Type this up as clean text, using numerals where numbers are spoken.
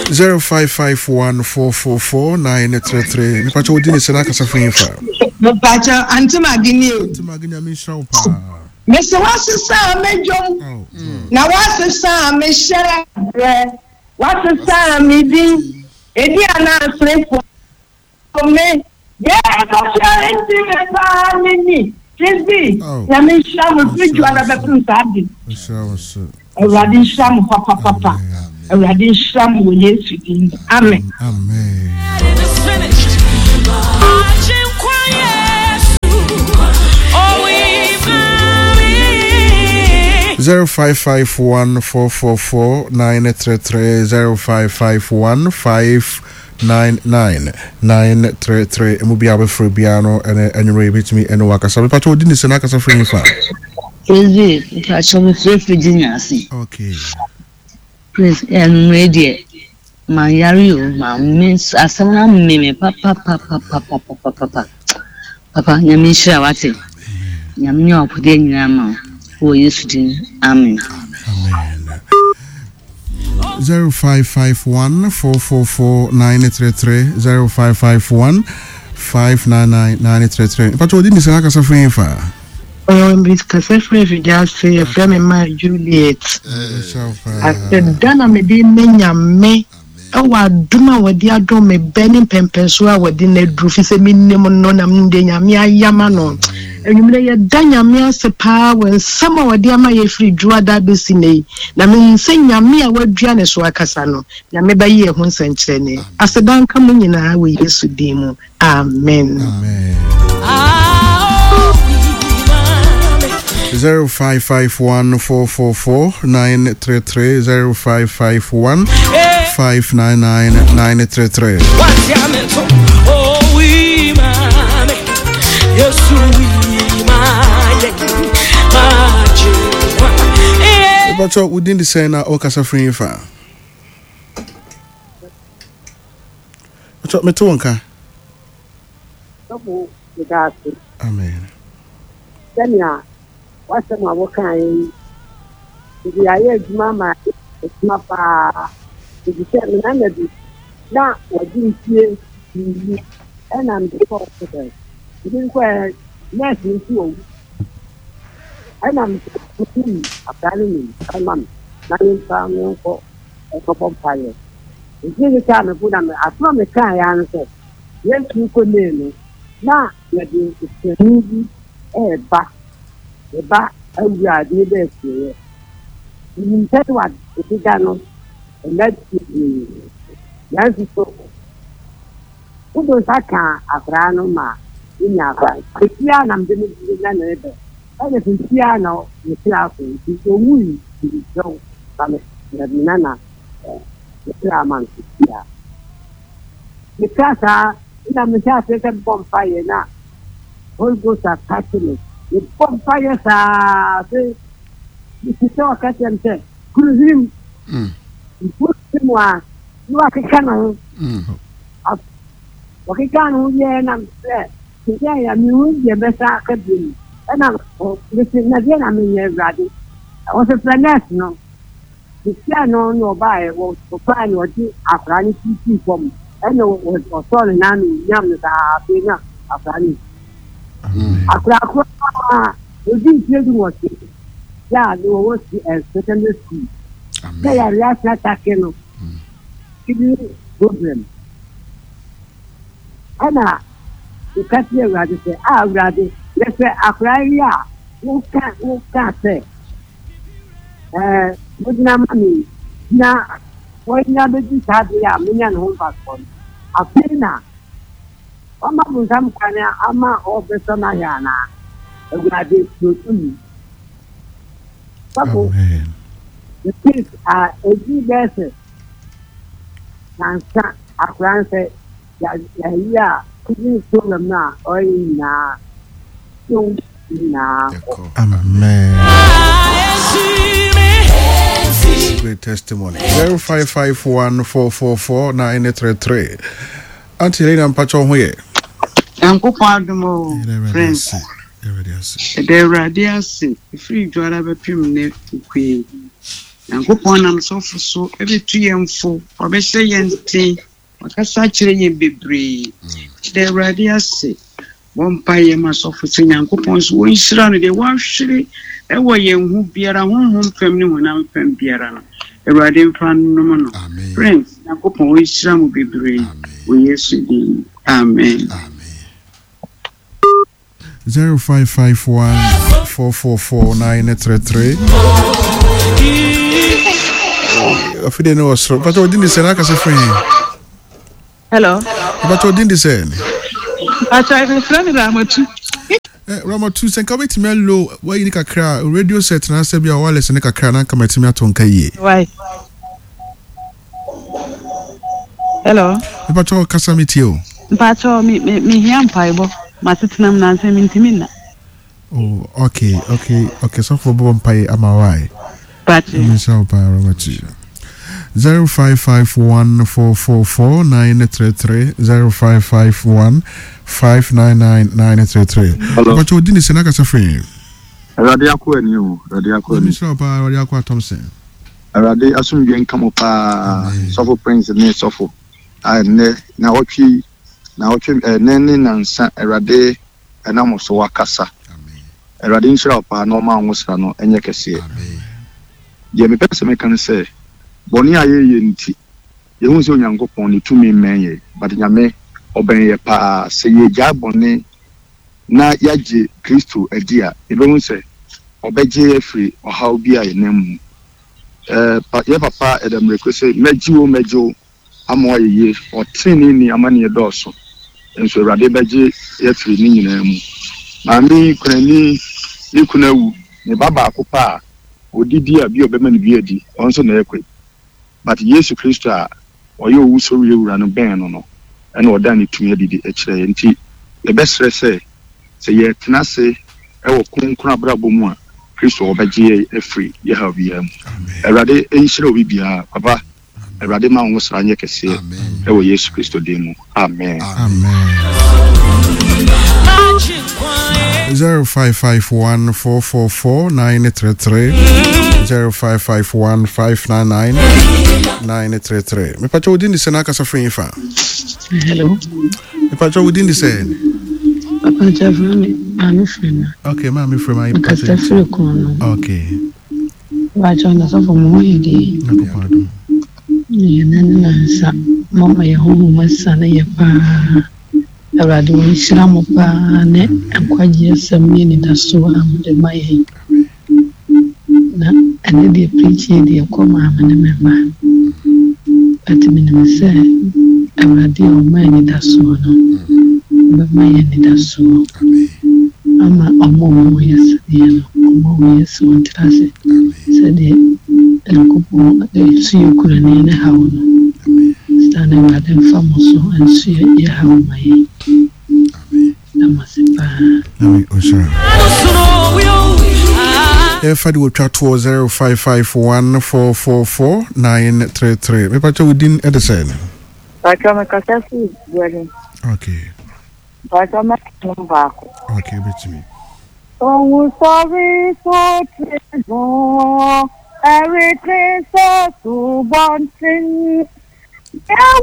0551444933. Nipacho udini sana kasafuni fa. Nipacho antuma gini. Antuma gini amisha upa. Mese wasisa mejom. Na wasisa meshara. Wasisa midi. Edi ana asrepo. Me. Yeah, kasha enti mesa nini. Kisbi. Ya mesha mfiju anabekun sabi. Mesha. Ewurade sham papa. Ewurade sham wo Yesu din. Amen. Amen. 0551444933 0551599933 emubia be free biano ene bitimi ene wakasa me pato odi ni se na kasa free fa Easy, ka show free Virginia si. Okay. Please, ready. Ma yari o, ma means asama me papa. Papa, nyame shira wate. Nyame nya opode nyina ma. O Yesu din. Amen. Amen. 0551444933 0551599933 pato odi ni se na kasa free fa Miss Cassandra just say a friend my Juliet. After Dana me di menya me. Awa duma wadi adom me benin pempensua wadi ne drufi se minimo no na mde nyame ayama no. Enyumle ye danyame asepa when sama wadi ama ye free dua da besine. Na me nse nyame a wadua ne so akasa no. Nyame ba ye ho nsenkyere ne. Asedan ka mu nyina we Yesu din mu. Amen. Amen. 0551444933 0551599933 Oh we man yes we man but within the same okasa free fa but me to wonka amen Dania what's my work kind the aye mama ma pa the same nanadi na wadi tie ni and I'm the hospital you kwa nurse ni tu and I'm apparently I'm na ni pa mo ko pompaye ni ka me bu na me afro me kan ya no so yes ni ko ne na ya di ni eba awia de be se ni tetwa etiga no let me yes so udo saka abrano ma inya ba kia na mde ni na ebe ene kia no ni kia ko ti owu ni do ba me na kia man kia ni kasa ina msha se bonfire na All goes are catching the bonfire say the show catching say him put him wa you are kana wakikana uje na mse ya miunje besa kadini na na dia na mwenye radi o se planet no kia no bae wo plan wati afrani titi kom eno o so na nyam na pena afrani Akra we didn't tell you what yeah they were secondary school they are last attacking no problem ana you can't hear what they say rather let's say akra ya who can say good na mami na when na be sabi ya menya no passport afina Ama muzam kanya ama obesona yana egade tutumi Papa the kids are eji bese nansa akranse ya kujini solo na oina na amen great testimony 0551444933 Auntie Lena mpacho hoye Yankopon adumo friends the radiance free joara bepim ne kwe Nyankopɔn nam sɔfo so ebetu yɛn fo ɔbɛhyɛ yɛn nten wakasa kyerɛ yɛn bebree kyerɛ Awurade ase wɔmpa yɛn ma sɔfo sɛ Nyankopɔn so wɔnhyira no de wɔahwere ɛwɔ yɛn ho biara honhom pɛm ne honam pɛm biara no Awurade mfa nom no friends Nyankopɔn wɔnhyira mo bebree wɔ Yesu din amen 0551 444 Afide no wasro. But what didn't say na kase free. Hello. But what didn't say? I try to friend Ramatu. Ramatu sen ka betimi low why you kakra radio set na se bia wireless ne kakra na ka metimi atonka yie. Why? Hello. But what kasa metio? But me hiam paibo. Matitinam na se mintimi na. Oh, okay. So for bomb pay am I. But 0551 444 933 0551 599 933. But you didn't say na kasa free. Radio ko ani o, radio ko ani. Mr. Opa, radio ko Thompson. Radio asum bien kamo pa sofo prince ne sofo. Ne na otwi ne na nsa radio na mo so wakasa. Radio Mr. Opa no ma nwosra no enye kese. Ye me pese me kan say boni aye nti ye hu se onyankopon ni tumi menye but nyame oben ye pa se ye ja boni na yaje Kristo adia e be hu se obeje afri ohaw bia ye nam ye papa edam rekose mejo amo ye otini ni amane doso enso Awurade beje afri ni nyina mu mami kunani ni kunawu ne baba akopa odidi abi obema ni biadi onso na ekwe but Yesu Kristo a oye owu so wura no ben no ena oda ni tumi adidi ekire nti e besre se ye tenase e wo kunkun abrabo mu a Kristo obeje efri ye have yam Awurade enhyira obi bia papa Awurade ma wo sra nye kese e wo Yesu Kristo demu amen 0551 444 933 0551 599 933. Me pacho within the Senaka Safrin fa. Hello. Me pacho within the sen. Papa Javani, I'm friend. Okay, ma'am, from my okay. Why join us for more day? No pardon. Nansa, Mama, your home was son, your pa. Awurade wonhyira mo pa ne akwaje asem ni da so am de mai na ane de preach de koma am ne mema atimi ne se Awurade o mai ni da so no be mai ni da so ama omo yes de no omo yes won trase se de elkopo de su yukurane ne hawo no stane Awurade famoso ansu ye hawo mai If I do chat to 0551 444 933. Me pacho within Edison. Pacho kasi dwelling. Okay. Pacho mbako. Okay, bet me. Oh, sorry for treason. Everything so to one thing.